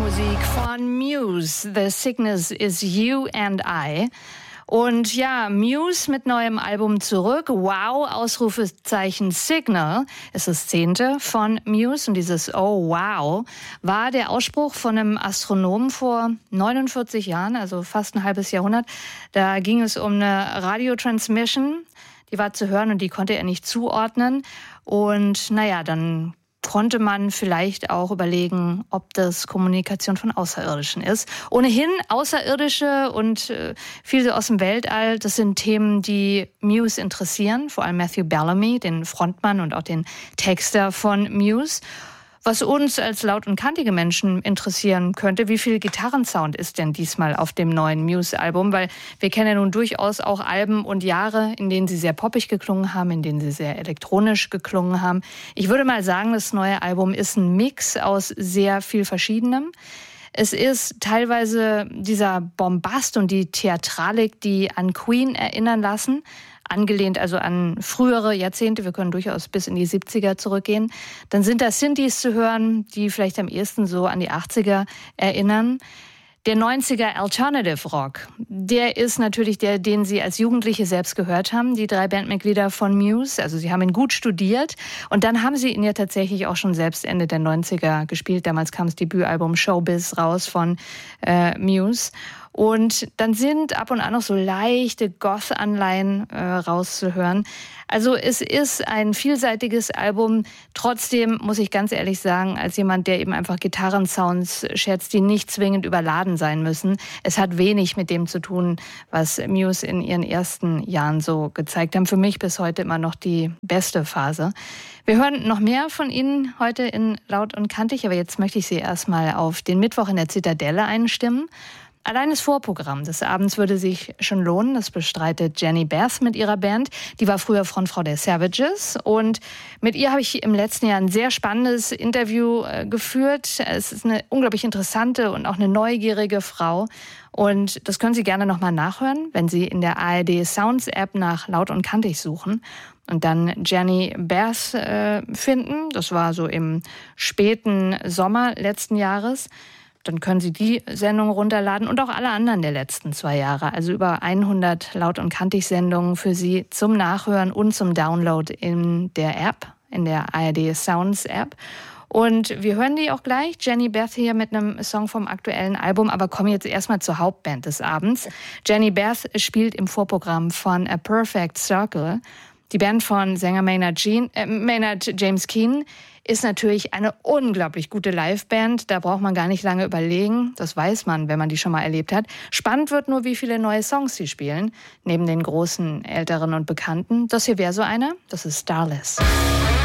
Musik von Muse. The Sickness is You and I. Und ja, Muse mit neuem Album zurück. Wow, Ausrufezeichen Signal ist das 10. von Muse. Und dieses Oh wow war der Ausspruch von einem Astronomen vor 49 Jahren, also fast ein halbes Jahrhundert. Da ging es um eine Radiotransmission, die war zu hören und die konnte er nicht zuordnen. Und naja, dann konnte man vielleicht auch überlegen, ob das Kommunikation von Außerirdischen ist. Ohnehin Außerirdische und viel so aus dem Weltall, das sind Themen, die Muse interessieren, vor allem Matthew Bellamy, den Frontmann und auch den Texter von Muse. Was uns als laut- und kantige Menschen interessieren könnte, wie viel Gitarrensound ist denn diesmal auf dem neuen Muse-Album? Weil wir kennen ja nun durchaus auch Alben und Jahre, in denen sie sehr poppig geklungen haben, in denen sie sehr elektronisch geklungen haben. Ich würde mal sagen, das neue Album ist ein Mix aus sehr viel Verschiedenem. Es ist teilweise dieser Bombast und die Theatralik, die an Queen erinnern lassen, angelehnt also an frühere Jahrzehnte, wir können durchaus bis in die 70er zurückgehen. Dann sind da Synthes zu hören, die vielleicht am ehesten so an die 80er erinnern. Der 90er Alternative Rock, der ist natürlich der, den Sie als Jugendliche selbst gehört haben, die 3 Bandmitglieder von Muse. Also Sie haben ihn gut studiert und dann haben Sie ihn ja tatsächlich auch schon selbst Ende der 90er gespielt. Damals kam das Debütalbum Showbiz raus von Muse. Und dann sind ab und an noch so leichte Goth-Anleihen rauszuhören. Also es ist ein vielseitiges Album. Trotzdem muss ich ganz ehrlich sagen, als jemand, der eben einfach Gitarrensounds schätzt, die nicht zwingend überladen sein müssen. Es hat wenig mit dem zu tun, was Muse in ihren ersten Jahren so gezeigt haben. Für mich bis heute immer noch die beste Phase. Wir hören noch mehr von Ihnen heute in Laut und Kantig, aber jetzt möchte ich Sie erstmal auf den Mittwoch in der Zitadelle einstimmen. Allein das Vorprogramm des Abends würde sich schon lohnen. Das bestreitet Jenny Beth mit ihrer Band. Die war früher Frontfrau der Savages. Und mit ihr habe ich im letzten Jahr ein sehr spannendes Interview geführt. Es ist eine unglaublich interessante und auch eine neugierige Frau. Und das können Sie gerne nochmal nachhören, wenn Sie in der ARD Sounds App nach Laut und Kantig suchen und dann Jenny Beth finden. Das war so im späten Sommer letzten Jahres. Dann können Sie die Sendung runterladen und auch alle anderen der letzten 2 Jahre. Also über 100 Laut- und Kantig-Sendungen für Sie zum Nachhören und zum Download in der App, in der ARD Sounds App. Und wir hören die auch gleich, Jenny Beth hier mit einem Song vom aktuellen Album, aber kommen jetzt erstmal zur Hauptband des Abends. Jenny Beth spielt im Vorprogramm von A Perfect Circle. Die Band von Sänger Maynard James Keenan ist natürlich eine unglaublich gute Liveband. Da braucht man gar nicht lange überlegen. Das weiß man, wenn man die schon mal erlebt hat. Spannend wird nur, wie viele neue Songs sie spielen, neben den großen, älteren und bekannten. Das hier wäre so einer. Das ist Starless.